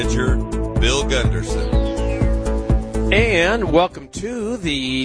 Manager Bill Gunderson. And welcome to the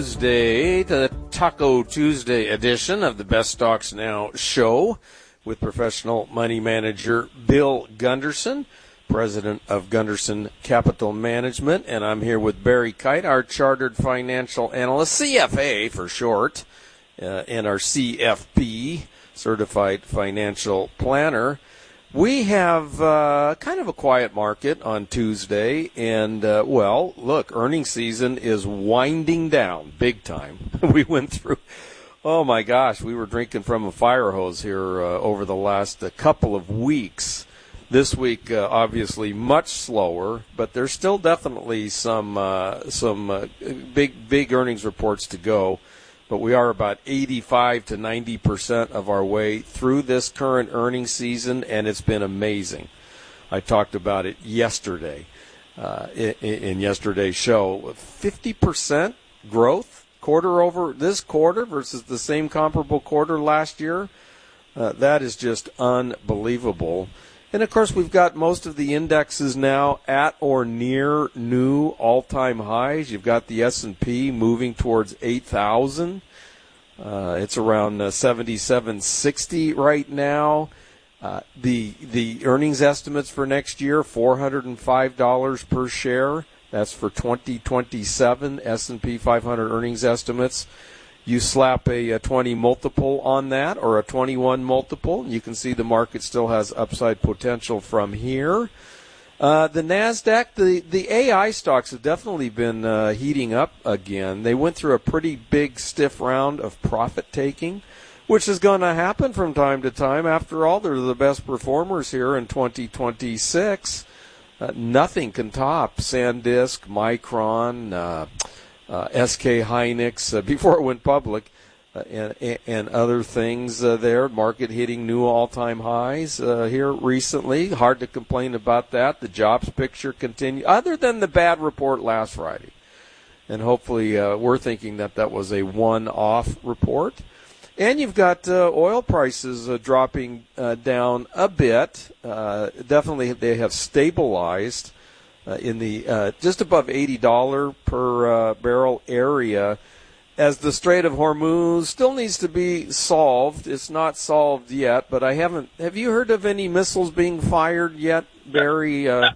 Taco Tuesday edition of the Best Stocks Now show with professional money manager Bill Gunderson, president of Gunderson Capital Management. And I'm here with Barry Kite, our chartered financial analyst, CFA for short, and our CFP, certified financial planner. We have kind of a quiet market on Tuesday, and, look, earnings season is winding down big time. We went through, oh my gosh, we were drinking from a fire hose here over the last couple of weeks. This week, obviously, much slower, but there's still definitely some big earnings reports to go. But we are about 85 to 90% of our way through this current earnings season, and it's been amazing. I talked about it yesterday in yesterday's show. 50% growth quarter over this quarter versus the same comparable quarter last year. That is just unbelievable. And, of course, we've got most of the indexes now at or near new all-time highs. You've got the S&P moving towards 8,000. It's around 7760 right now. The earnings estimates for next year, $405 per share. That's for 2027 S&P 500 earnings estimates. You slap a 20 multiple on that, or a 21 multiple, you can see the market still has upside potential from here. The NASDAQ, the AI stocks have definitely been heating up again. They went through a pretty big, stiff round of profit-taking, which is going to happen from time to time. After all, they're the best performers here in 2026. Nothing can top SanDisk, Micron, SK Hynix before it went public, and other things there. Market hitting new all-time highs here recently. Hard to complain about that. The jobs picture continue, other than the bad report last Friday. And hopefully we're thinking that was a one-off report. And you've got oil prices dropping down a bit. Definitely they have stabilized in the just above $80 per barrel area, as the Strait of Hormuz still needs to be solved. It's not solved yet, but have you heard of any missiles being fired yet, Barry? I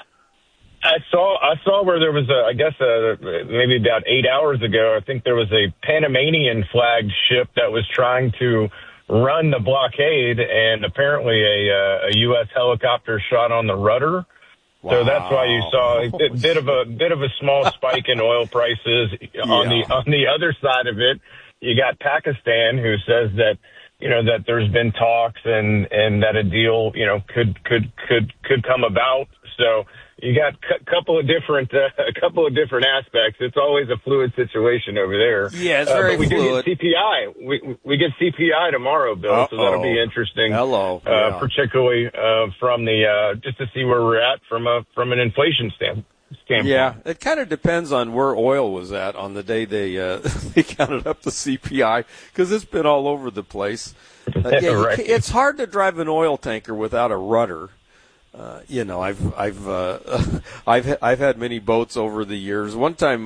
saw where there was maybe about 8 hours ago, I think there was a Panamanian flagged ship that was trying to run the blockade, and apparently a U.S. helicopter shot on the rudder. Wow. So that's why you saw a bit of a small spike in oil prices. Yeah. On the other side of it, you got Pakistan, who says that that there's been talks and that a deal could come about. So you got a couple of different aspects. It's always a fluid situation over there. Yeah, it's very fluid. Do get CPI. We get CPI tomorrow, Bill. So that'll be interesting. Hello. Particularly from the just to see where we're at from an inflation standpoint. Yeah, it kind of depends on where oil was at on the day they counted up the CPI, because it's been all over the place. Right. It's hard to drive an oil tanker without a rudder. I've had many boats over the years. One time